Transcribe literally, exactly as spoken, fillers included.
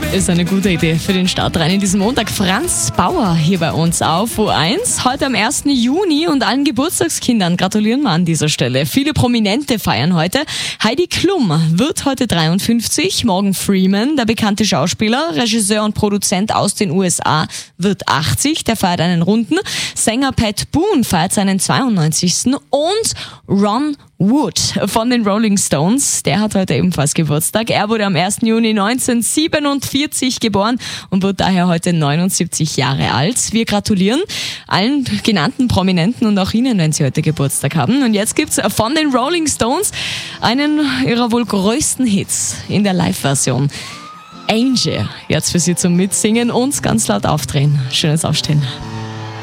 Ist eine gute Idee für den Start rein in diesen Montag. Franz Bauer hier bei uns auf U eins. Heute am ersten Juni und allen Geburtstagskindern gratulieren wir an dieser Stelle. Viele Prominente feiern heute. Heidi Klum wird heute dreiundfünfzig. Morgan Freeman, der bekannte Schauspieler, Regisseur und Produzent aus den U S A, wird achtzig. Der feiert einen Runden. Sänger Pat Boone feiert seinen zweiundneunzigsten. Und Ron Wood von den Rolling Stones, der hat heute ebenfalls Geburtstag. Er wurde am ersten Juni neunzehnhundertsiebenundvierzig geboren und wird daher heute neunundsiebzig Jahre alt. Wir gratulieren allen genannten Prominenten und auch Ihnen, wenn Sie heute Geburtstag haben. Und jetzt gibt's von den Rolling Stones einen ihrer wohl größten Hits in der Live-Version. Angel, jetzt für Sie zum Mitsingen und ganz laut aufdrehen. Schönes Aufstehen.